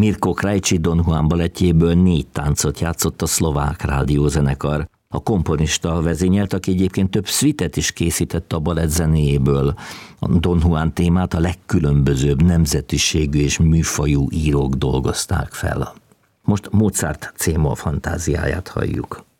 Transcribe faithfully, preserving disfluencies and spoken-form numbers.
Mirko Krajcsi Don Juan balettjéből négy táncot játszott a szlovák rádiózenekar. A komponista vezényelt, aki egyébként több szvitet is készített a balett zenéjéből. A Don Juan témát a legkülönbözőbb nemzetiségű és műfajú írók dolgozták fel. Most Mozart C-moll fantáziáját halljuk.